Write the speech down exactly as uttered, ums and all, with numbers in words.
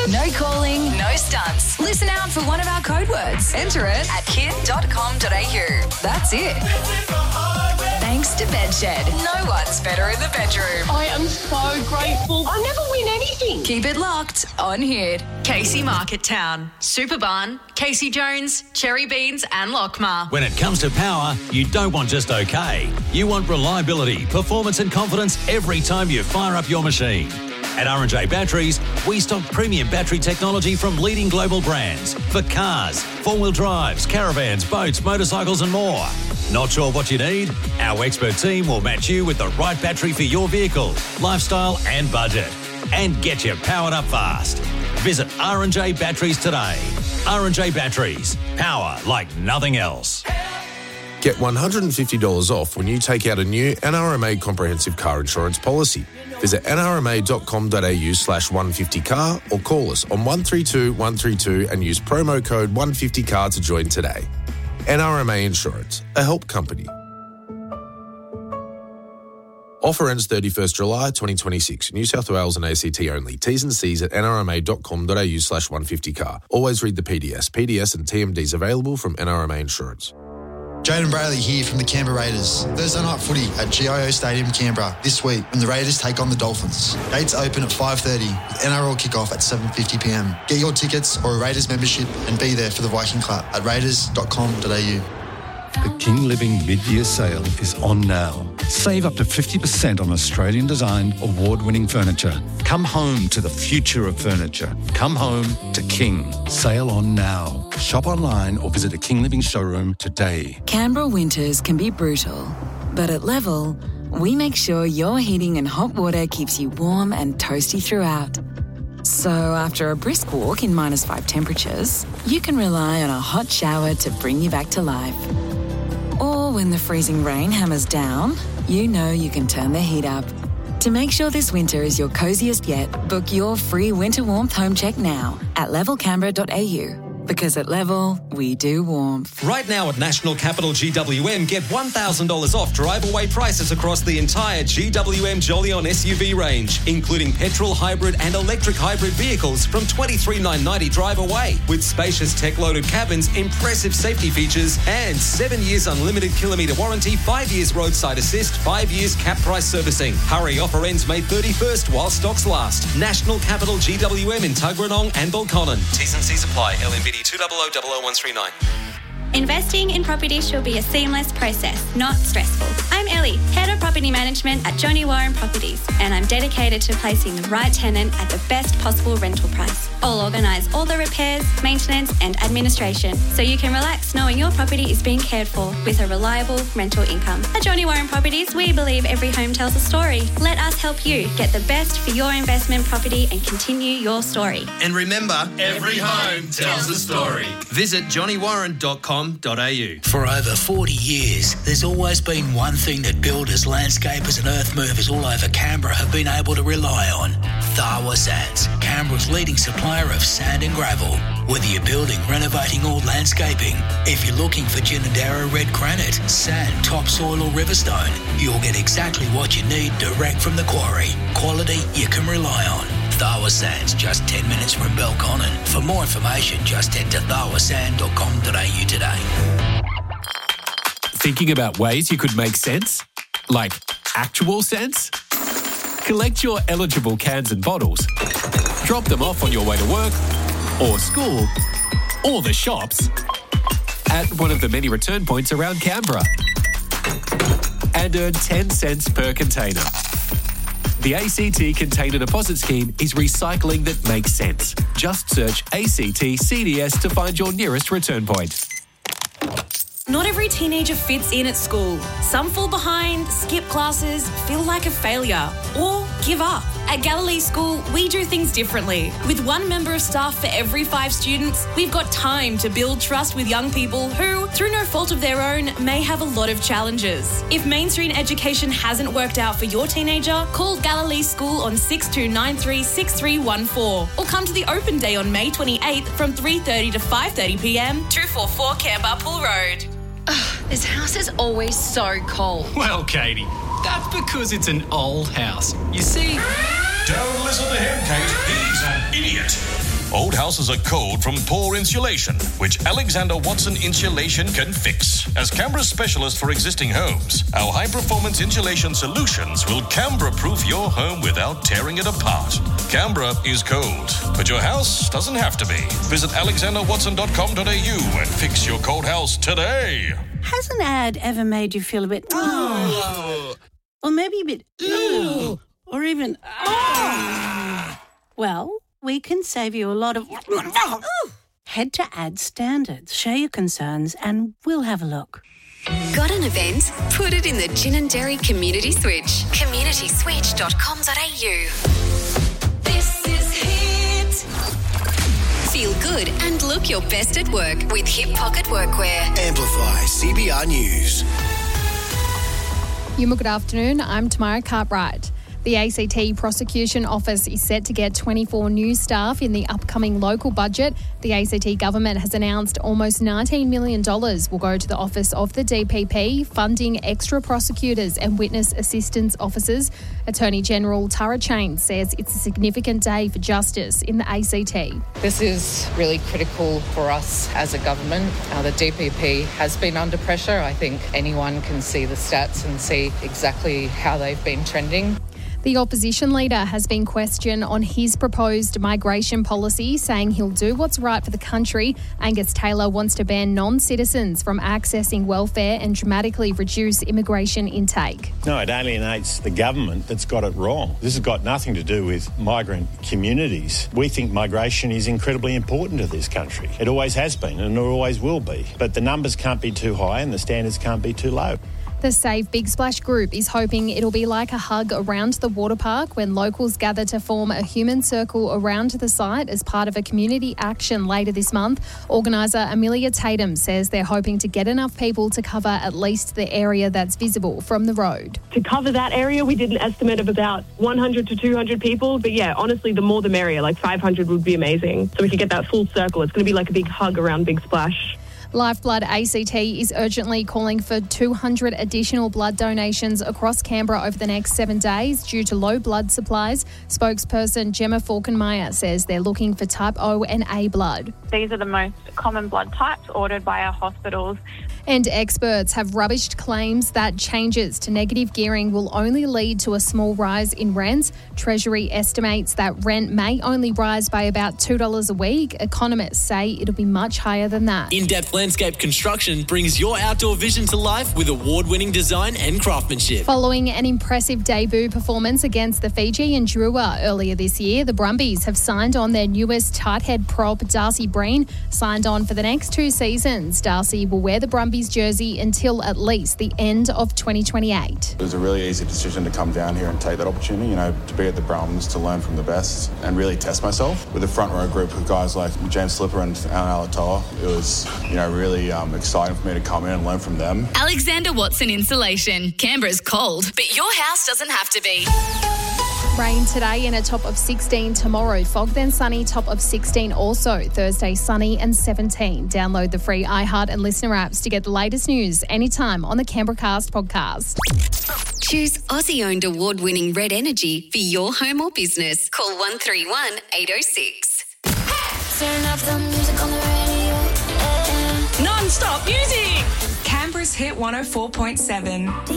No calling, no stunts. Listen out for one of our code words. Enter it at kid dot com dot a u. That's it. Thanks to Bedshed. No one's better in the bedroom. I am so grateful. I never win anything. Keep it locked on Hit. Casey Market Town, Superbarn, Casey Jones, Cherry Beans and Lockmar. When it comes to power, you don't want just okay. You want reliability, performance and confidence every time you fire up your machine. At R and J Batteries, we stock premium battery technology from leading global brands for cars, four-wheel drives, caravans, boats, motorcycles and more. Not sure what you need? Our expert team will match you with the right battery for your vehicle, lifestyle and budget. And get you powered up fast. Visit R and J Batteries today. R and J Batteries. Power like nothing else. Get one hundred fifty dollars off when you take out a new N R M A comprehensive car insurance policy. Visit n r m a dot com dot a u slash one fifty car or call us on one three two one three two and use promo code one fifty car to join today. N R M A Insurance, a help company. Offer ends thirty-first July twenty twenty-six. New South Wales and A C T only. T's and C's at n r m a dot com dot a u slash one fifty car. Always read the P D S. P D S and T M Ds available from N R M A Insurance. Jaden Brayley here from the Canberra Raiders. Thursday night footy at G I O Stadium, Canberra this week when the Raiders take on the Dolphins. Gates open at five thirty with N R L kickoff at seven fifty p m. Get your tickets or a Raiders membership and be there for the Viking Club at raiders dot com dot a u. The King Living mid-year sale is on now. Save up to fifty percent on Australian-designed, award-winning furniture. Come home to the future of furniture. Come home to King. Sale on now. Shop online or visit a King Living showroom today. Canberra winters can be brutal, but at Level, we make sure your heating and hot water keeps you warm and toasty throughout. So after a brisk walk in minus five temperatures, you can rely on a hot shower to bring you back to life. Or when the freezing rain hammers down, you know you can turn the heat up. To make sure this winter is your coziest yet, book your free winter warmth home check now at level canberra dot a u. Because at Level, we do warmth. Right now at National Capital G W M, get one thousand dollars off drive-away prices across the entire G W M Jolyon S U V range, including petrol, hybrid and electric hybrid vehicles from twenty-three thousand nine hundred ninety drive away, with spacious tech-loaded cabins, impressive safety features and seven years unlimited kilometre warranty, five years roadside assist, five years cap price servicing. Hurry, offer ends May thirty-first while stocks last. National Capital G W M in Tuggeranong and Balconnen. T's and C's apply. L M B D two zero zero zero zero one three nine. Investing in property should be a seamless process, not stressful. I'm Ellie, Head of Property Management at Johnny Warren Properties, and I'm dedicated to placing the right tenant at the best possible rental price. I'll organise all the repairs, maintenance and administration so you can relax knowing your property is being cared for with a reliable rental income. At Johnny Warren Properties, we believe every home tells a story. Let us help you get the best for your investment property and continue your story. And remember, every home tells a story. Visit johnny warren dot com dot a u. For over forty years, there's always been one thing that builders, landscapers and earth movers all over Canberra have been able to rely on. Tharwa Sands, Canberra's leading supplier of sand and gravel. Whether you're building, renovating or landscaping, if you're looking for Ginninderra red granite, sand, topsoil or riverstone, you'll get exactly what you need direct from the quarry. Quality you can rely on. Tharwa Sands, just ten minutes from Belconnen. For more information, just head to tharwa sand dot com dot a u today. Thinking about ways you could make sense? Like actual sense? Collect your eligible cans and bottles, drop them off on your way to work or school or the shops at one of the many return points around Canberra and earn ten cents per container. The A C T Container Deposit Scheme is recycling that makes sense. Just search A C T C D S to find your nearest return point. Not every teenager fits in at school. Some fall behind, skip classes, feel like a failure, or give up. At Galilee School, we do things differently. With one member of staff for every five students, we've got time to build trust with young people who, through no fault of their own, may have a lot of challenges. If mainstream education hasn't worked out for your teenager, call Galilee School on six two nine three six three one four or come to the open day on May twenty-eighth from three thirty to five thirty p m, two forty-four Canberra Pool Road. Ugh, this house is always so cold. Well, Katie, that's because it's an old house. You see... Don't listen to him, Kate. He's an idiot. Old houses are cold from poor insulation, which Alexander Watson Insulation can fix. As Canberra's specialist for existing homes, our high-performance insulation solutions will Canberra-proof your home without tearing it apart. Canberra is cold, but your house doesn't have to be. Visit alexander watson dot com dot a u and fix your cold house today. Has an ad ever made you feel a bit... Oh. Or maybe a bit... Ooh. Or even... Oh. Well, we can save you a lot of... Head to Ad Standards, share your concerns, and we'll have a look. Got an event? Put it in the Gin and Dairy Community Switch. community switch dot com dot a u. This is Hit. Feel good and look your best at work with Hip Pocket Workwear. Amplify C B R News. Yuma, good afternoon. I'm Tamara Cartwright. The A C T Prosecution Office is set to get twenty-four new staff in the upcoming local budget. The A C T government has announced almost nineteen million dollars will go to the Office of the D P P, funding extra prosecutors and witness assistance officers. Attorney General Tara Cheyne says it's a significant day for justice in the A C T. This is really critical for us as a government. Uh, the D P P has been under pressure. I think anyone can see the stats and see exactly how they've been trending. The opposition leader has been questioned on his proposed migration policy, saying he'll do what's right for the country. Angus Taylor wants to ban non-citizens from accessing welfare and dramatically reduce immigration intake. No, it alienates the government that's got it wrong. This has got nothing to do with migrant communities. We think migration is incredibly important to this country. It always has been and it always will be. But the numbers can't be too high and the standards can't be too low. The Save Big Splash group is hoping it'll be like a hug around the water park when locals gather to form a human circle around the site as part of a community action later this month. Organiser Amelia Tatum says they're hoping to get enough people to cover at least the area that's visible from the road. To cover that area, we did an estimate of about one hundred to two hundred people. But yeah, honestly, the more the merrier. Like five hundred would be amazing. So we could get that full circle. It's going to be like a big hug around Big Splash. Lifeblood A C T is urgently calling for two hundred additional blood donations across Canberra over the next seven days due to low blood supplies. Spokesperson Gemma Falkenmeyer says they're looking for type O and A blood. These are the most common blood types ordered by our hospitals. And experts have rubbished claims that changes to negative gearing will only lead to a small rise in rents. Treasury estimates that rent may only rise by about two dollars a week. Economists say it'll be much higher than that. In-depth Landscape Construction brings your outdoor vision to life with award-winning design and craftsmanship. Following an impressive debut performance against the Fiji and Drua earlier this year, the Brumbies have signed on their newest tight head prop, Darcy Breen, signed on for the next two seasons. Darcy will wear the Brumbies jersey until at least the end of twenty twenty-eight. It was a really easy decision to come down here and take that opportunity, you know, to be at the Brums, to learn from the best and really test myself. With a front row group of guys like James Slipper and Alan Alatoa, it was, you know, really um, exciting for me to come in and learn from them. Alexander Watson Insulation. Canberra's cold, but your house doesn't have to be. Rain today and a top of sixteen tomorrow. Fog then sunny, top of sixteen also. Thursday sunny and seventeen. Download the free iHeart and Listener apps to get the latest news anytime on the Canberra Cast podcast. Choose Aussie-owned award-winning Red Energy for your home or business. Call one three one, eight oh six. Turn up the music on the radio. Non-stop music. Canberra's Hit one oh four point seven.